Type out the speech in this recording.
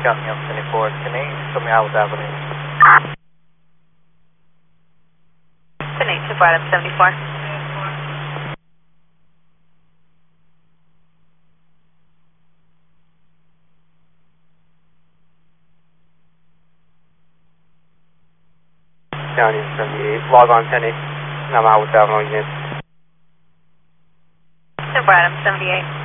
County on 74, Tennessee, coming out with Avenue. Tennessee, 2 Adam 74. County 78, log on 10-8, and I'm out with Avenue again. 2 Adam 78.